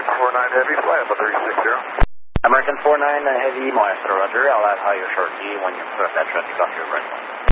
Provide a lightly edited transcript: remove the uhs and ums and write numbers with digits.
American 49 Heavy, fly up a 360. American 49 Heavy, Maestro, roger. I'll add higher short G when you put that traffic off your right line.